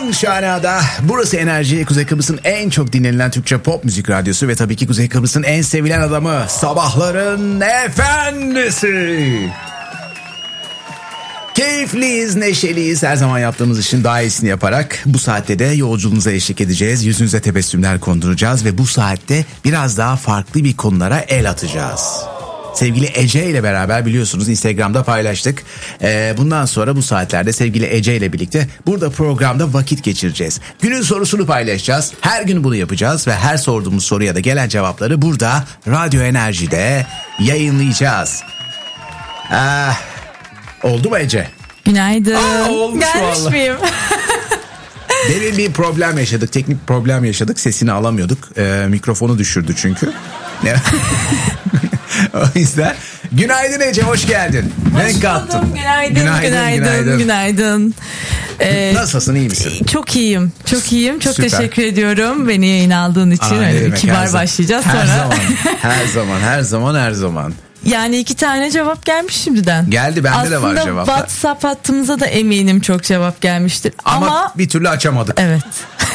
Günaydın Şahana'da. Burası Enerji, Kuzey Kıbrıs'ın en çok dinlenilen Türkçe pop müzik radyosu ve tabii ki Kuzey Kıbrıs'ın en sevilen adamı, sabahların efendisi. Keyifliyiz, neşeliyiz. Her zaman yaptığımız işin daha iyisini yaparak bu saatte de yolculuğunuza eşlik edeceğiz. Yüzünüze tebessümler konduracağız ve bu saatte biraz daha farklı bir konulara el atacağız. Sevgili Ece ile beraber, biliyorsunuz, Instagram'da paylaştık. Bundan sonra bu saatlerde sevgili Ece ile birlikte burada programda vakit geçireceğiz. Günün sorusunu paylaşacağız. Her gün bunu yapacağız ve her sorduğumuz soruya da gelen cevapları burada Radyo Enerji'de yayınlayacağız. Oldu mu Ece? Günaydın. Olmuş gelmiş vallahi. Miyim? Demin bir problem yaşadık. Teknik problem yaşadık. Sesini alamıyorduk. Mikrofonu düşürdü çünkü. O yüzden günaydın Ece, hoş geldin. Hoş buldum. Günaydın. Nasılsın, iyi misin? Çok iyiyim. Çok Süper. teşekkür ediyorum beni yayın aldığın için. Öyle bir kibar başlayacağız sonra. Her zaman. Yani 2 tane cevap gelmiş şimdiden. Geldi, bende de var cevaplar. Aslında WhatsApp hattımıza da eminim çok cevap gelmiştir. Ama bir türlü açamadık. Evet.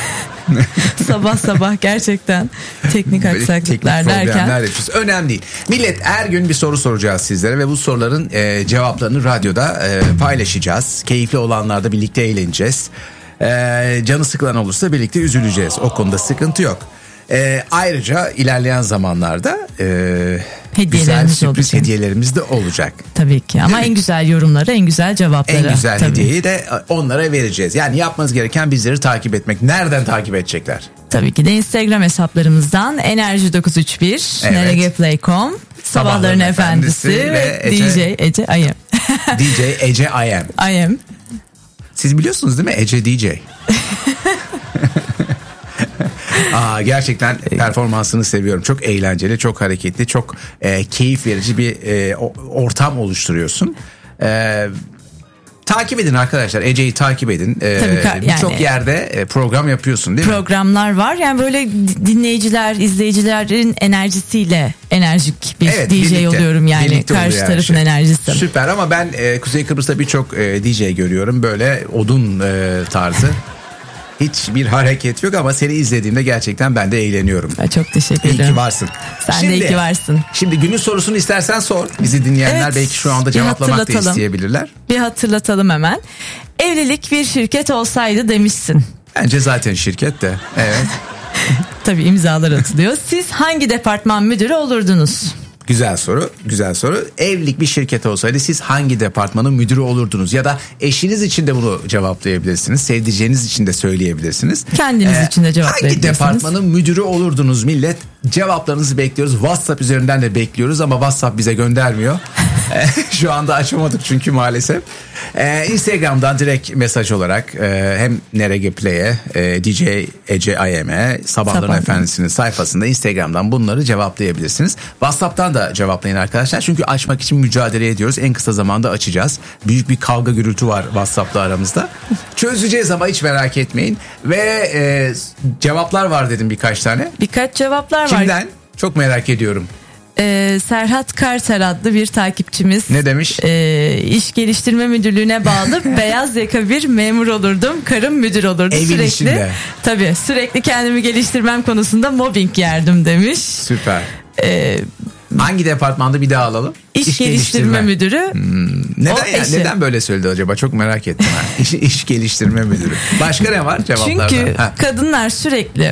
sabah gerçekten teknik aksaklıklar derken. Önemli değil. Millet, her gün bir soru soracağız sizlere ve bu soruların cevaplarını radyoda paylaşacağız. Keyifli olanlarda birlikte eğleneceğiz. Canı sıkılan olursa birlikte üzüleceğiz. O konuda sıkıntı yok. Ayrıca ilerleyen zamanlarda güzel sürpriz hediyelerimiz de olacak. Tabii ki, ama en güzel yorumları, en güzel cevapları. En güzel hediyeyi de onlara vereceğiz. Yani yapmanız gereken bizleri takip etmek. Nereden takip edecekler? Tabii ki de Instagram hesaplarımızdan Enerji 931, evet. NRG.Play.com, Sabahların Efendisi ve DJ Ece I Am. DJ Ece I Am. Siz biliyorsunuz değil mi Ece DJ? Gerçekten performansını seviyorum. Çok eğlenceli, çok hareketli, çok keyif verici bir ortam oluşturuyorsun. Takip edin arkadaşlar. Ece'yi takip edin. Birçok yerde program yapıyorsun değil mi? Programlar var. Yani böyle dinleyiciler, izleyicilerin enerjisiyle enerjik bir DJ oluyorum yani. Birlikte karşı tarafın enerjisi. Süper, ama ben Kuzey Kıbrıs'ta birçok DJ görüyorum. Böyle odun tarzı. Hiçbir hareket yok ama seni izlediğimde gerçekten ben de eğleniyorum. Çok teşekkür ederim. İyi ki varsın. Sen de iyi ki varsın. Şimdi günün sorusunu istersen sor. Bizi dinleyenler belki şu anda cevaplamak da isteyebilirler. Bir hatırlatalım hemen. Evlilik bir şirket olsaydı demişsin. Bence zaten şirket de. Evet. Tabii imzalar atılıyor. Siz hangi departman müdürü olurdunuz? Güzel soru. Evlilik bir şirket olsaydı siz hangi departmanın müdürü olurdunuz? Ya da eşiniz için de bunu cevaplayabilirsiniz. Sevdiceğiniz için de söyleyebilirsiniz. Kendiniz için de cevaplayabilirsiniz. Hangi departmanın müdürü olurdunuz millet? Cevaplarınızı bekliyoruz. WhatsApp üzerinden de bekliyoruz ama WhatsApp bize göndermiyor. Şu anda açamadık çünkü maalesef. Instagram'dan direkt mesaj olarak hem NRG Play'e, DJ Ece I Am'e, Sabahların Efendisi'nin sayfasında Instagram'dan bunları cevaplayabilirsiniz. WhatsApp'tan da cevaplayın arkadaşlar. Çünkü açmak için mücadele ediyoruz. En kısa zamanda açacağız. Büyük bir kavga gürültü var WhatsApp'ta aramızda. Çözeceğiz ama hiç merak etmeyin. Ve cevaplar var dedim, birkaç tane. Birkaç cevaplar var. Kimden? Çok merak ediyorum. Serhat Karter adlı bir takipçimiz. Ne demiş? İş geliştirme müdürlüğüne bağlı beyaz yaka bir memur olurdum. Karım müdür olurdu. Evin içinde. Tabii, sürekli kendimi geliştirmem konusunda mobbing yerdim demiş. Süper. Hangi departmanda, bir daha alalım? İş geliştirme müdürü. Neden böyle söyledi acaba? Çok merak ettim. İş geliştirme müdürü. Başka ne var cevaplarda? Çünkü kadınlar sürekli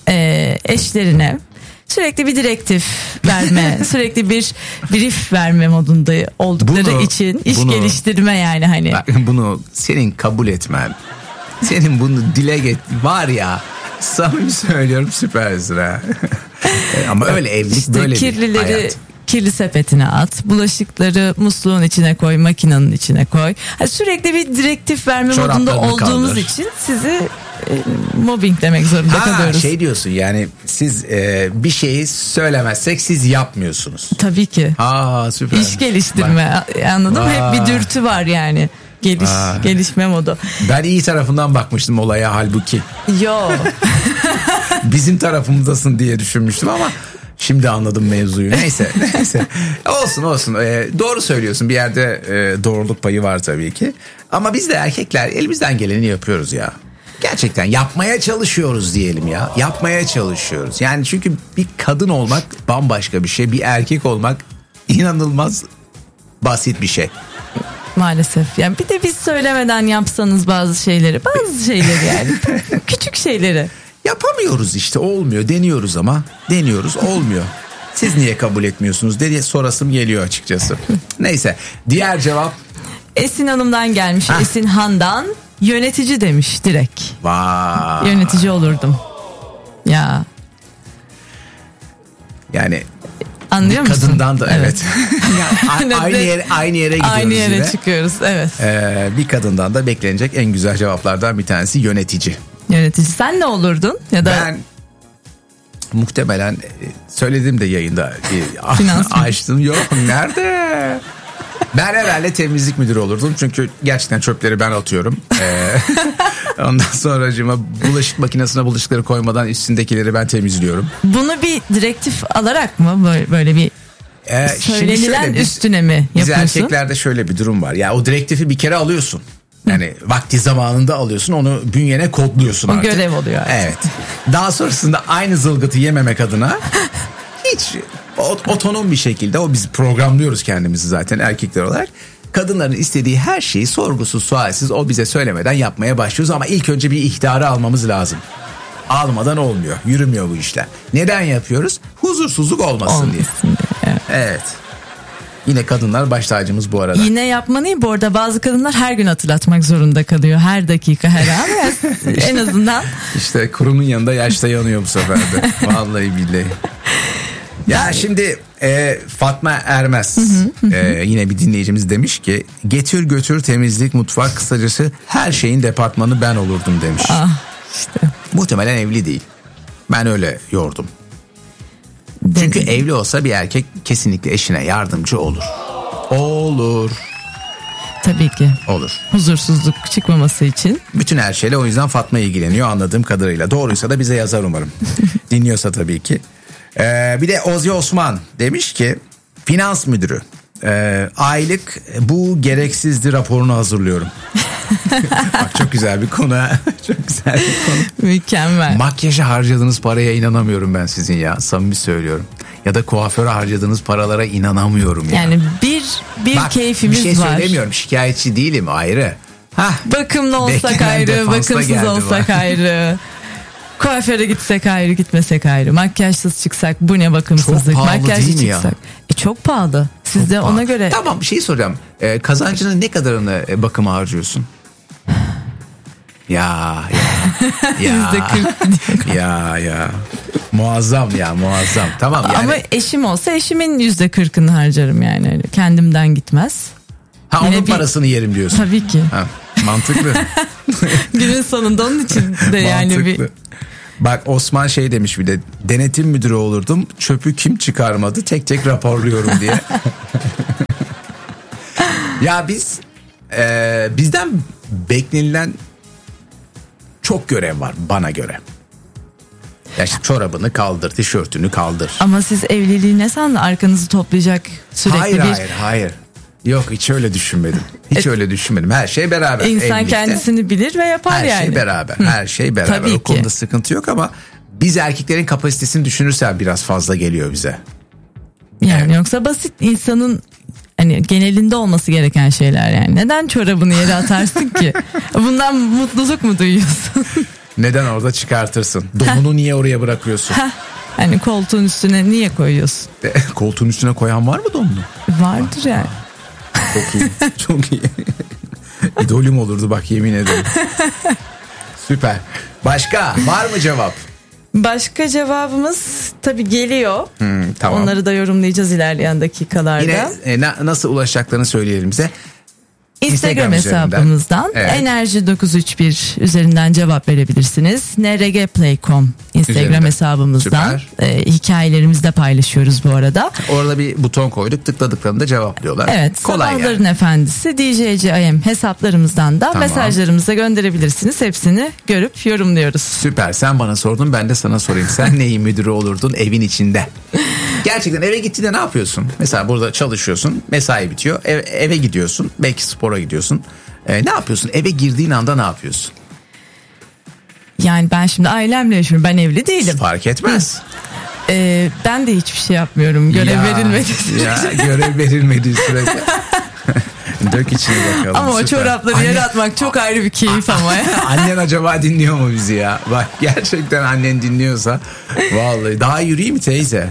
eşlerine sürekli bir direktif verme, sürekli bir brief verme modunda oldukları için iş geliştirme yani hani. Bunu senin kabul etmen, senin bunu dile var ya, samimi söylüyorum, süpersin ha. Ama öyle evlilik işte böyle bir hayat. Kirli sepetine at, bulaşıkları musluğun içine koy, makinenin içine koy. Yani sürekli bir direktif verme modunda olduğumuz için sizi mobbing demek zorunda kalıyoruz. Şey diyorsun yani, siz bir şeyi söylemezsek siz yapmıyorsunuz. Tabii ki. Süper. İş geliştirme, anladın mı? Hep bir dürtü var yani. Gelişme modu. Ben iyi tarafından bakmıştım olaya halbuki. Yo. Bizim tarafımızdasın diye düşünmüştüm ama şimdi anladım mevzuyu. Neyse. Olsun. Doğru söylüyorsun. Bir yerde doğruluk payı var tabii ki. Ama biz de erkekler elimizden geleni yapıyoruz ya. Gerçekten yapmaya çalışıyoruz diyelim ya. Yapmaya çalışıyoruz. Yani çünkü bir kadın olmak bambaşka bir şey. Bir erkek olmak inanılmaz basit bir şey. Maalesef. Yani bir de biz söylemeden yapsanız bazı şeyleri yani. Küçük şeyleri. Yapamıyoruz işte, olmuyor. Deniyoruz ama. Deniyoruz, olmuyor. Siz niye kabul etmiyorsunuz diye sorasım geliyor açıkçası. Neyse, diğer cevap Esin Hanım'dan gelmiş. Esin Han'dan yönetici demiş direkt. Vay. Yönetici olurdum. Ya. Yani anlıyor musun? Kadından da evet. aynı yere gidiyoruz. Aynı yere yine. çıkıyoruz, evet. Bir kadından da beklenecek en güzel cevaplardan bir tanesi yönetici. Yönetici. Sen ne olurdun? Ya da Ben muhtemelen söyledim de yayında Finans açtım. Yok, nerede? Ben herhalde temizlik müdürü olurdum. Çünkü gerçekten çöpleri ben atıyorum. Ondan sonracığıma bulaşık makinesine bulaşıkları koymadan üstündekileri ben temizliyorum. Bunu bir direktif alarak mı böyle bir söylenilen üstüne mi yapıyorsun? Biz erkeklerde şöyle bir durum var. Ya o direktifi bir kere alıyorsun. Yani vakti zamanında alıyorsun, onu bünyene kodluyorsun artık. Görev oluyor artık. Evet. Daha sonrasında aynı zılgıtı yememek adına hiç otonom bir şekilde, o biz programlıyoruz kendimizi zaten erkekler olarak. Kadınların istediği her şeyi sorgusuz sualsiz o bize söylemeden yapmaya başlıyoruz ama ilk önce bir ihtarı almamız lazım. Almadan olmuyor, yürümüyor bu işler. Neden yapıyoruz? Huzursuzluk olmasın diye. Evet. Yine kadınlar baş tacımız bu arada. Yine yapmanı bu arada bazı kadınlar her gün hatırlatmak zorunda kalıyor. Her dakika, her an. En azından. İşte kurumun yanında yaşta yanıyor bu sefer de. Vallahi billahi. Ya şimdi Fatma Ermez yine bir dinleyicimiz demiş ki getir götür temizlik mutfak, kısacası her şeyin departmanı ben olurdum demiş. İşte. Muhtemelen evli değil. Ben öyle yordum. Çünkü evli olsa bir erkek kesinlikle eşine yardımcı olur. Olur. Tabii ki. Olur. Huzursuzluk çıkmaması için. Bütün her şeyle o yüzden Fatma ilgileniyor anladığım kadarıyla. Doğruysa da bize yazar umarım. Dinliyorsa tabii ki. Bir de Ozi Osman demiş ki finans müdürü. Aylık bu gereksizdi raporunu hazırlıyorum. Bak çok güzel bir konu. Çok güzel bir konu. Mükemmel. Makyaja harcadığınız paraya inanamıyorum ben sizin ya. Samimi söylüyorum. Ya da kuaföre harcadığınız paralara inanamıyorum ya. Yani bir bak, keyfimiz var. Bir şey söylemiyorum. Şikayetçi değilim, ayrı. Bakımlı olsak ayrı, bakımsız olsak ayrı. Kuaföre gitsek ayrı, gitmesek ayrı. Makyajsız çıksak bu ne bakımsızlık. Çok pahalı makyajlı değil mi ya? Çıksak. Çok pahalı. Siz Çok de pahalı. ona göre. Tamam, bir şey soracağım. Kazancının ne kadarını bakıma harcıyorsun? Ya. %40. ya. Muazzam. Tamam yani. Ama eşim olsa eşimin %40'ını harcarım yani. Kendimden gitmez. Ha, onun parasını yerim diyorsun. Tabii ki. Ha, mantıklı. Günün sonunda onun için de yani bir. Bak Osman şey demiş bir de, denetim müdürü olurdum, çöpü kim çıkarmadı tek tek raporluyorum diye. Ya bizden beklenilen çok görev var bana göre. Ya işte çorabını kaldır, tişörtünü kaldır. Ama siz evliliği ne sandın, arkanızı toplayacak sürekli Hayır. Yok, hiç öyle düşünmedim. Öyle düşünmedim. Her şey beraber. İnsan evlilikte kendisini bilir ve yapar her yani. Her şey beraber. Tabii o konuda ki. sıkıntı yok ama biz erkeklerin kapasitesini düşünürsen biraz fazla geliyor bize. Yani Evet. yoksa basit, insanın hani genelinde olması gereken şeyler yani. Neden çorabını yere atarsın ki? Bundan mutluluk mu duyuyorsun? Neden orada çıkartırsın? Donunu niye oraya bırakıyorsun? Hani koltuğun üstüne niye koyuyorsun? Koltuğun üstüne koyan var mı donunu? Vardır yani. Çok iyi. Çok iyi. İdolüm olurdu bak, yemin ederim. Süper. Başka var mı cevap? Başka cevabımız tabii geliyor. Tamam. Onları da yorumlayacağız ilerleyen dakikalarda. Yine nasıl ulaşacaklarını söyleyelim bize. Instagram üzerinden. hesabımızdan Evet. Enerji 931 üzerinden cevap verebilirsiniz. nrgplay.com Instagram Üzerinden. hesabımızdan Süper. hikayelerimizi de paylaşıyoruz bu arada. Orada bir buton koyduk, tıkladıklarında cevaplıyorlar. Evet, kolay Sabahların yani. Efendisi DJCIM hesaplarımızdan da Tamam. mesajlarımıza gönderebilirsiniz. Hepsini görüp yorumluyoruz. Süper, sen bana sordun, ben de sana sorayım. Sen neyin müdürü olurdun evin içinde? Gerçekten eve gittiğinde ne yapıyorsun? Mesela burada çalışıyorsun, mesai bitiyor, eve gidiyorsun, belki spora gidiyorsun. Ne yapıyorsun? Eve girdiğin anda ne yapıyorsun? Yani ben şimdi ailemle yaşıyorum. Ben evli değilim. Fark etmez. Ben de hiçbir şey yapmıyorum. Görev verilmediği sürece. Ya, görev verilmediği sürece. Dök içine bakalım. Ama o çorapları yere atmak çok ayrı bir keyif ama ya. Annen acaba dinliyor mu bizi ya? Bak gerçekten annen dinliyorsa vallahi daha yürüyeyim mi teyze?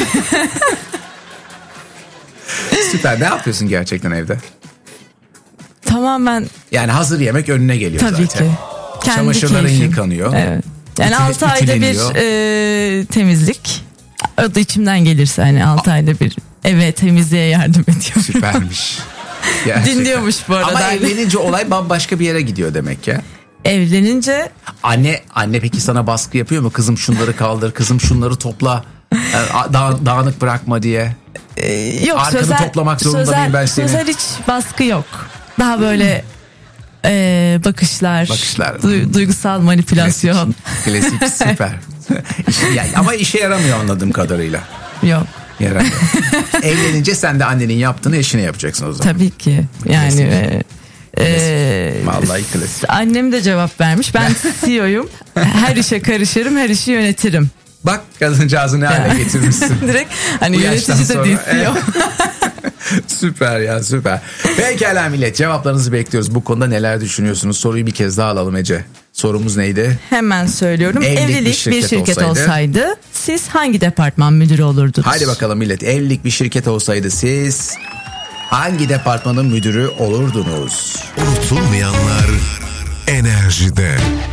Süper. Ne yapıyorsun gerçekten evde? Tamamen. Yani hazır yemek önüne geliyor tabii zaten. ki. Kendi Çamaşırların keyfim. yıkanıyor. Evet. Yani 6 ayda bir temizlik. O da içimden gelirse hani 6 ayda bir eve temizliğe yardım ediyorum. Süpermiş. Gerçekten. Dinliyormuş bu arada. Ama evlenince olay bambaşka bir yere gidiyor demek ya. Evlenince. Anne peki sana baskı yapıyor mu? Kızım şunları kaldır, kızım şunları topla. Dağınık bırakma diye. Yok, arkanı toplamak zorunda mıyım ben seni? Sözel hiç baskı yok. Daha böyle bakışlar. Duygusal manipülasyon. Klasik süper. Ama işe yaramıyor anladığım kadarıyla. Yok. Yaramıyor. Evlenince sen de annenin yaptığını eşine yapacaksın o zaman. Tabii ki. Yani vallahi klasik. Annem de cevap vermiş. Ben CEO'yum. Her işe karışırım, her işi yönetirim. Bak kadıncağızı ne hale getirmişsin. Direkt hani yönetici de değil CEO. Süper ya, süper. Pekala millet, cevaplarınızı bekliyoruz. Bu konuda neler düşünüyorsunuz? Soruyu bir kez daha alalım Ece. Sorumuz neydi? Hemen söylüyorum. Evlilik bir şirket olsaydı siz hangi departman müdürü olurdunuz? Haydi bakalım millet. Evlilik bir şirket olsaydı siz hangi departmanın müdürü olurdunuz? Unutulmayanlar enerjide.